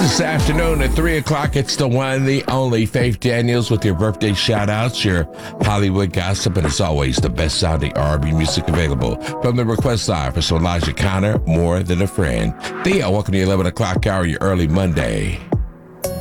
This afternoon at 3 o'clock, it's the one, the only Faith Daniels with your birthday shout-outs, your Hollywood gossip, and as always, the best-sounding R&B music available from the request line for Elijah Connor, More Than a Friend. Theo, welcome to the 11 o'clock hour, your early Monday.